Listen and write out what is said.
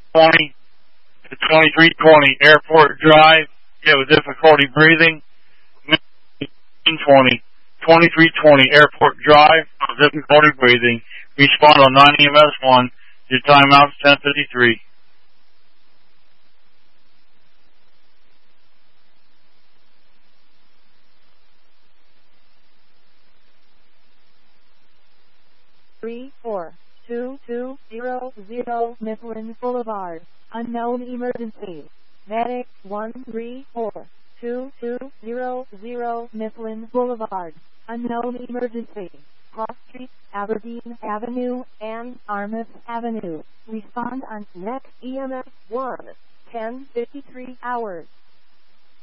20 to 2320 Airport Drive. You have difficulty breathing. 20 2320 Airport Drive. Difficulty breathing. Respond on 9 EMS 1. Your timeout's 10:53. Three 4220 Mifflin Boulevard. Unknown emergency. Medic 1342200 Mifflin Boulevard. Unknown emergency. Cross Street, Aberdeen Avenue, and Armis Avenue. Respond on next EMS 1. 10:53 hours.